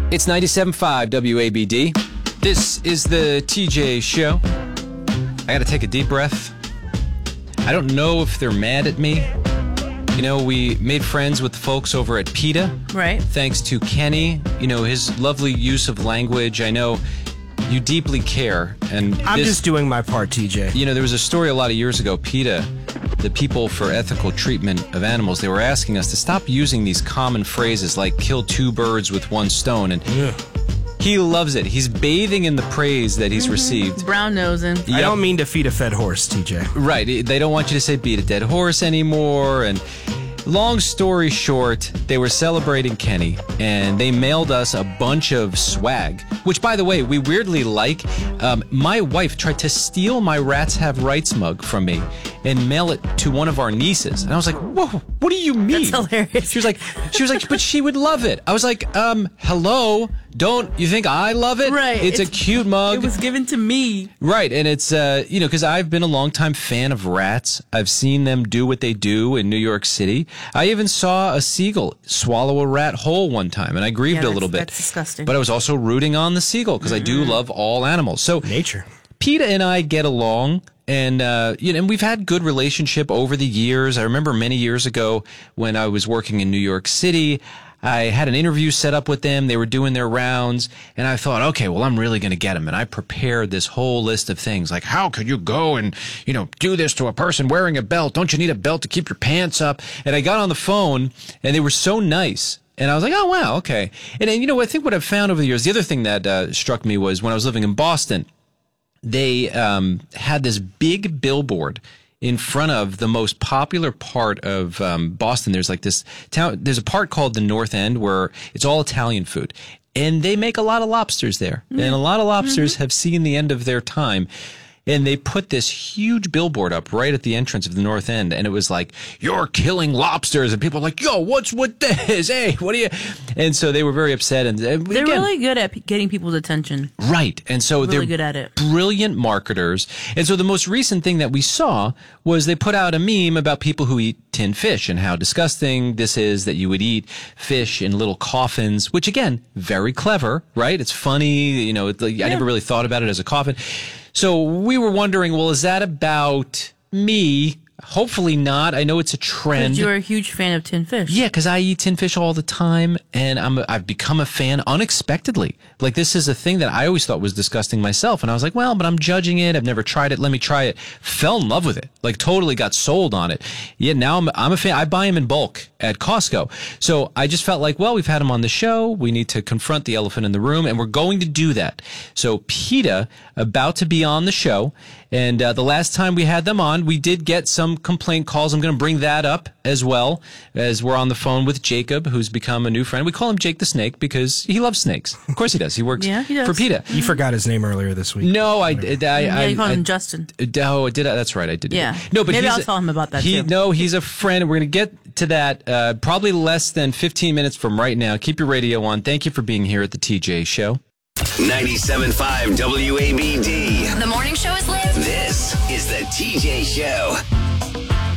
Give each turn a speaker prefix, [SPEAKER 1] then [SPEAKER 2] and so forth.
[SPEAKER 1] It's 97.5 WABD. This is the TJ Show. I gotta take a deep breath. I don't know if they're mad at me. You know, we made friends with the folks over at PETA.
[SPEAKER 2] Right.
[SPEAKER 1] Thanks to Kenny. You know, his lovely use of language. I know you deeply care. And
[SPEAKER 3] I'm just doing my part, TJ.
[SPEAKER 1] You know, there was a story a lot of years ago, PETA, the People for Ethical Treatment of Animals, they were asking us to stop using these common phrases like kill two birds with one stone. And he loves it. He's bathing in the praise that he's received.
[SPEAKER 2] Brown nosing.
[SPEAKER 1] Yep.
[SPEAKER 3] I don't mean to feed a fed horse, TJ.
[SPEAKER 1] Right. They don't want you to say beat a dead horse anymore. And long story short, they were celebrating Kenny, and they mailed us a bunch of swag, which, by the way, we weirdly like. My wife tried to steal my Rats Have Rights mug from me and mail it to one of our nieces. And I was like, whoa, what do you mean?
[SPEAKER 2] That's hilarious.
[SPEAKER 1] She was like, but she would love it. I was like, hello? Don't you think I love it?
[SPEAKER 2] Right.
[SPEAKER 1] It's a cute mug.
[SPEAKER 2] It was given to me.
[SPEAKER 1] Right, and it's, you know, because I've been a longtime fan of rats. I've seen them do what they do in New York City. I even saw a seagull swallow a rat whole one time, and I grieved a little bit.
[SPEAKER 2] That's disgusting.
[SPEAKER 1] But I was also rooting on the seagull, because I do love all animals. So
[SPEAKER 3] Nature.
[SPEAKER 1] PETA and I get along, and you know, and we've had good relationship over the years. I remember many years ago when I was working in New York City, I had an interview set up with them. They were doing their rounds, and I thought, okay, well, I'm really going to get them. And I prepared this whole list of things, like how could you go and, you know, do this to a person wearing a belt? Don't you need a belt to keep your pants up? And I got on the phone, and they were so nice. And I was like, oh, wow, okay. And you know, I think what I've found over the years, the other thing that struck me was when I was living in Boston, they had this big billboard in front of the most popular part of Boston. There's like this town, there's a part called the North End where it's all Italian food. And they make a lot of lobsters there. And a lot of lobsters have seen the end of their time. And they put this huge billboard up right at the entrance of the North End. And it was like, you're killing lobsters. And people were like, yo, what's with this? Hey, what are you? And so they were very upset. And
[SPEAKER 2] they're really good at getting people's attention.
[SPEAKER 1] Right. And so
[SPEAKER 2] Really
[SPEAKER 1] they're
[SPEAKER 2] good at it.
[SPEAKER 1] brilliant marketers. And so the most recent thing that we saw was they put out a meme about people who eat tin fish and how disgusting this is that you would eat fish in little coffins, which again, very clever, right? It's funny. You know, I never really thought about it as a coffin. So we were wondering, well, is that about me? Hopefully not. I know it's a trend.
[SPEAKER 2] Because you're a huge fan of tin fish.
[SPEAKER 1] Yeah, because I eat tin fish all the time, and I've become a fan unexpectedly. Like, this is a thing that I always thought was disgusting myself, and I was like, well, but I'm judging it. I've never tried it. Let me try it. Fell in love with it. Like, totally got sold on it. Yeah, now I'm a fan. I buy them in bulk at Costco. So I just felt like, well, we've had them on the show. We need to confront the elephant in the room, and we're going to do that. So PETA, about to be on the show, and the last time we had them on, we did get some complaint calls. I'm going to bring that up as well as we're on the phone with Jacob, who's become a new friend. We call him Jake the Snake because he loves snakes. Of course he does. He works for PETA.
[SPEAKER 3] You forgot his name earlier this week.
[SPEAKER 1] No, I did.
[SPEAKER 2] You called him Justin.
[SPEAKER 1] Oh, did I? That's right. I did.
[SPEAKER 2] Yeah.
[SPEAKER 1] No, but
[SPEAKER 2] maybe I'll tell him about that too.
[SPEAKER 1] No, he's a friend. We're going to get to that probably less than 15 minutes from right now. Keep your radio on. Thank you for being here at the TJ Show.
[SPEAKER 4] 97.5 WABD.
[SPEAKER 5] The morning show is lit.
[SPEAKER 4] This is the TJ Show.